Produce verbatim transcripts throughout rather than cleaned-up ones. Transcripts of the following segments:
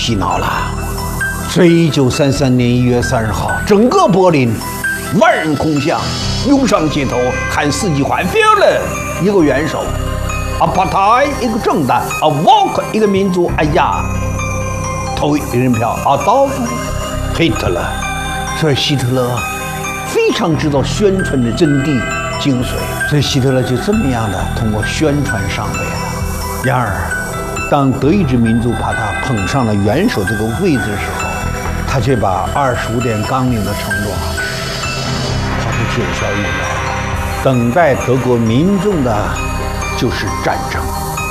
洗脑了。所以，一九三三年一月三十号，整个柏林万人空巷，涌上街头喊四季欢 ，Führer 一个元首 ，A Partei 一个政党 ，A Volk 一个民族。哎呀，投一人票 ，Adolf Hitler。所以希特勒非常知道宣传的真谛精髓，所以希特勒就这么样的通过宣传上位了。然而，当德意志民族把他捧上了元首这个位置的时候，他却把二十五点纲领的承诺抛出九霄云外了。等待德国民众的就是战争。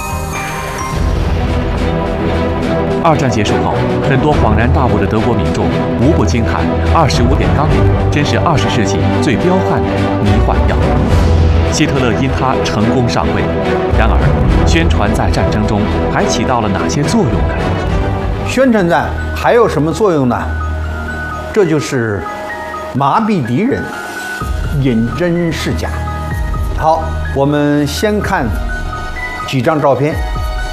二战结束后，很多恍然大悟的德国民众无不惊叹：二十五点纲领真是二十世纪最彪悍的迷幻药。希特勒因他成功上位，然而宣传在战争中还起到了哪些作用呢？ 宣传战还有什么作用呢？这就是麻痹敌人，引真示假。好，我们先看几张照片。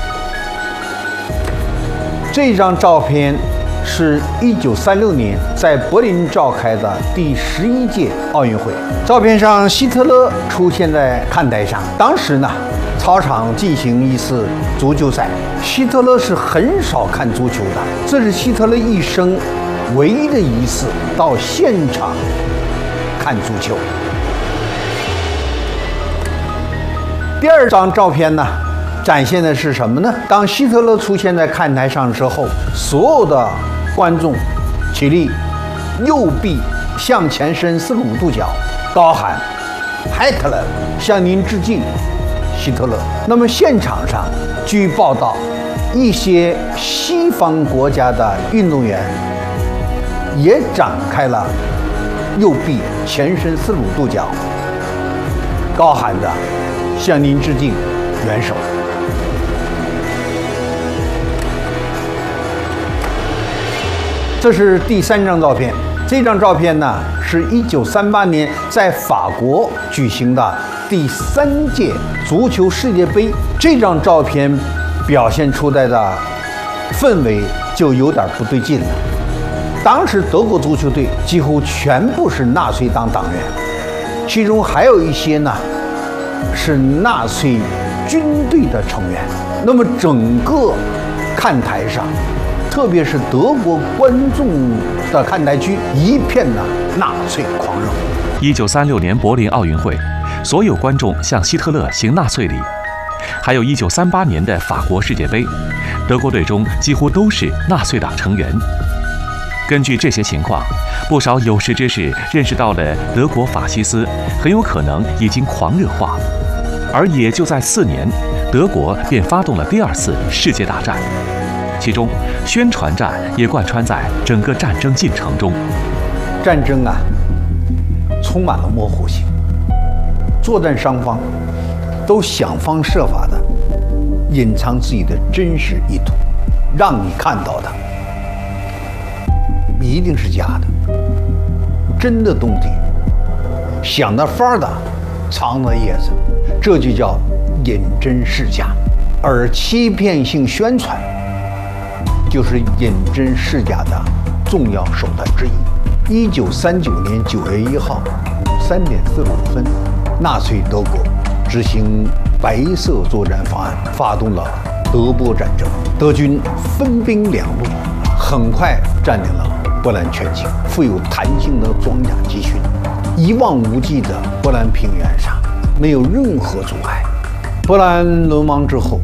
这张照片是一九三六年在柏林召开的第十一届奥运会。照片上，希特勒出现在看台上。当时呢，操场进行一次足球赛，希特勒是很少看足球的，这是希特勒一生唯一的一次到现场看足球。第二张照片呢，展现的是什么呢？当希特勒出现在看台上之后，所有的观众起立，右臂向前伸四十五度角，高喊 Hitler 向您致敬，希特勒。那么现场上，据报道，一些西方国家的运动员也展开了右臂前伸四十五度角，高喊着向您致敬，元首。这是第三张照片。这张照片呢，是一九三八年在法国举行的第三届足球世界杯。这张照片表现出来的氛围就有点不对劲了。当时德国足球队几乎全部是纳粹党党员，其中还有一些呢是纳粹军队的成员。那么整个看台上，特别是德国观众的看台区，一片的纳粹狂热。 一九三六年柏林奥运会，所有观众向希特勒行纳粹礼。还有一九三八年的法国世界杯，德国队中几乎都是纳粹党成员。根据这些情况，不少有识之士认识到了德国法西斯很有可能已经狂热化。而也就在次年，德国便发动了第二次世界大战。其中，宣传战也贯穿在整个战争进程中。 战争啊，充满了模糊性，作战双方都想方设法的隐藏自己的真实意图，让你看到的一定是假的，真的东西想的法儿的藏的叶子，这就叫引真示假。而欺骗性宣传就是引真示假的重要手段之一。一九三九年九月一号三点四十五分，纳粹德国执行白色作战方案，发动了德波战争。德军分兵两路，很快占领了波兰全境。富有弹性的装甲集群，一望无际的波兰平原上没有任何阻碍。波兰沦亡之后，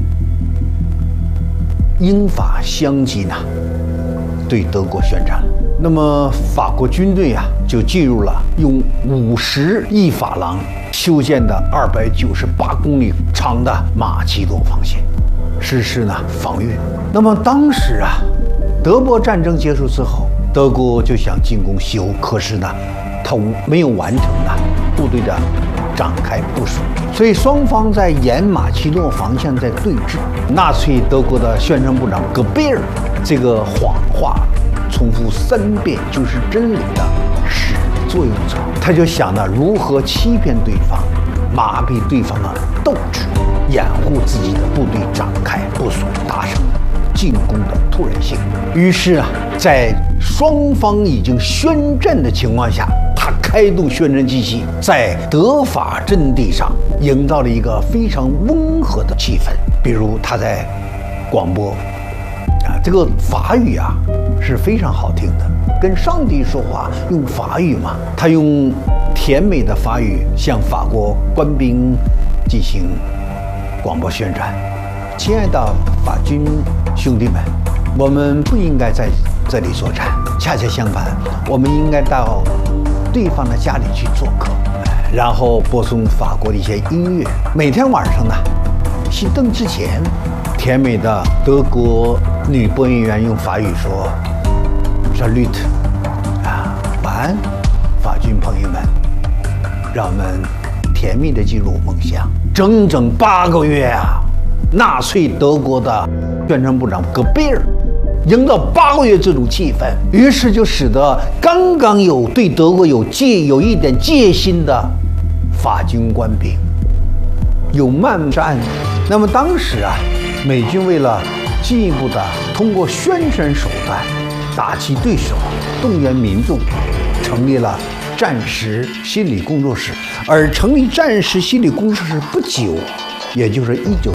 英法相继呢对德国宣战了。那么法国军队啊就进入了用五十亿法郎修建的二百九十八公里长的马奇诺防线，实施呢防御。那么当时啊，德波战争结束之后，德国就想进攻西欧，可是呢，它没有完成呢部队的展开部署，所以双方在沿马奇诺防线在对峙。纳粹德国的宣传部长戈贝尔这个谎话重复三遍就是真理的始作俑者，他就想着如何欺骗对方，麻痹对方的斗志，掩护自己的部队展开部署，达成进攻的突然性。于是啊，在双方已经宣战的情况下，他开动宣传机器，在德法阵地上营造了一个非常温和的气氛。比如他在广播啊，这个法语啊是非常好听的，跟上帝说话用法语嘛，他用甜美的法语向法国官兵进行广播宣传：亲爱的法军兄弟们，我们不应该在这里作战，恰恰相反，我们应该到对方的家里去做客，然后播送法国的一些音乐。每天晚上呢，熄灯之前，甜美的德国女播音员用法语说 ：“Salut， 啊，晚安，法军朋友们，让我们甜蜜地进入梦乡。”整整八个月啊，纳粹德国的宣传部长戈贝尔营造八个月这种气氛，于是就使得刚刚有对德国有戒有一点戒心的法军官兵有慢战。那么当时啊，美军为了进一步的通过宣传手段打击对手、动员民众，成立了战时心理工作室。而成立战时心理工作室不久，也就是一九